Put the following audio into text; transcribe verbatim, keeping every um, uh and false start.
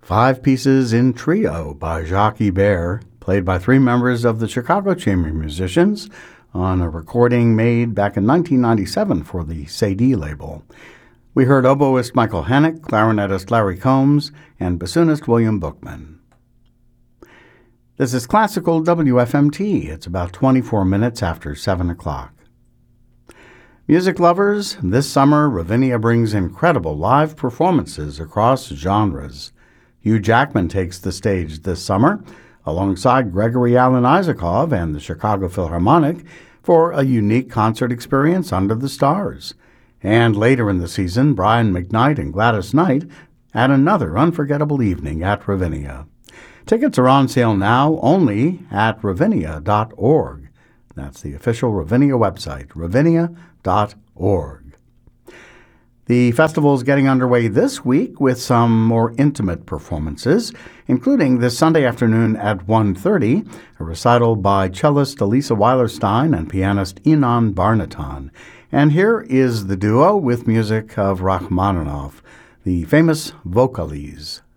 Five pieces in trio by Jacques Ibert, played by three members of the Chicago Chamber Musicians on a recording made back in nineteen ninety-seven for the Sadie label. We heard oboist Michael Hannock, clarinetist Larry Combs, and bassoonist William Bookman. This is Classical W F M T. It's about twenty-four minutes after seven o'clock. Music lovers, this summer Ravinia brings incredible live performances across genres. Hugh Jackman takes the stage this summer, alongside Gregory Alan Isakov and the Chicago Philharmonic, for a unique concert experience under the stars. And later in the season, Brian McKnight and Gladys Knight add another unforgettable evening at Ravinia. Tickets are on sale now only at ravinia dot org. That's the official Ravinia website, ravinia dot org. The festival is getting underway this week with some more intimate performances, including this Sunday afternoon at one thirty, a recital by cellist Elisa Weilerstein and pianist Inan Barnatan. And here is the duo with music of Rachmaninoff, the famous Vocalese.